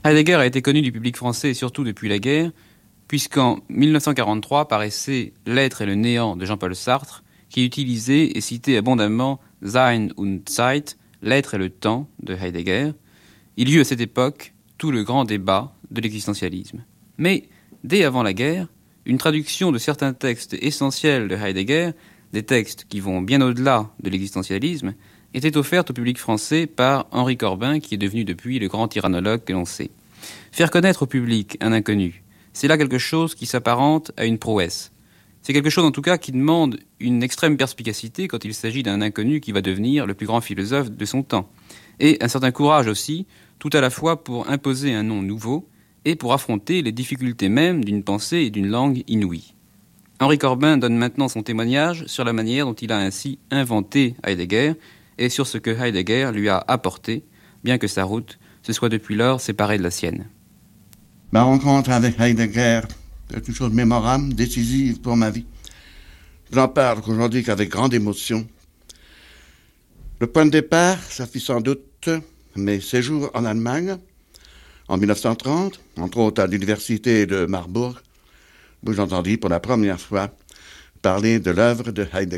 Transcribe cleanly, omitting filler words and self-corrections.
Heidegger a été connu du public français surtout depuis la guerre, puisqu'en 1943 paraissait L'être et le néant de Jean-Paul Sartre, qui utilisait et citait abondamment Sein und Zeit, L'être et le temps de Heidegger. Il y eut à cette époque tout le grand débat de l'existentialisme. Mais, dès avant la guerre, une traduction de certains textes essentiels de Heidegger, des textes qui vont bien au-delà de l'existentialisme, était offerte au public français par Henri Corbin, qui est devenu depuis le grand tyrannologue que l'on sait. Faire connaître au public un inconnu, c'est là quelque chose qui s'apparente à une prouesse. C'est quelque chose en tout cas qui demande une extrême perspicacité quand il s'agit d'un inconnu qui va devenir le plus grand philosophe de son temps. Et un certain courage aussi, tout à la fois pour imposer un nom nouveau et pour affronter les difficultés même d'une pensée et d'une langue inouïe. Henri Corbin donne maintenant son témoignage sur la manière dont il a ainsi inventé Heidegger et sur ce que Heidegger lui a apporté, bien que sa route se soit depuis lors séparée de la sienne. Ma rencontre avec Heidegger est une chose mémorable, décisive pour ma vie. Je n'en parle aujourd'hui qu'avec grande émotion. Le point de départ, ça fut sans doute mes séjours en Allemagne, en 1930, entre autres à l'université de Marbourg, où j'entendis pour la première fois parler de l'œuvre de Heidegger.